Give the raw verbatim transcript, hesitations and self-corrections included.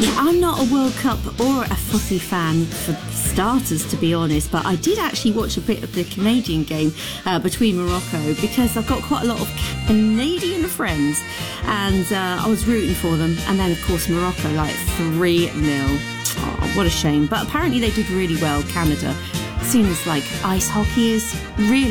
Yeah, I'm not a World Cup or a footy fan for starters, to be honest, but I did actually watch a bit of the Canadian game uh, between Morocco because I've got quite a lot of Canadian friends and uh, I was rooting for them. And then, of course, Morocco, like three nil. Oh, what a shame. But apparently they did really well, Canada. Seems like ice hockey is really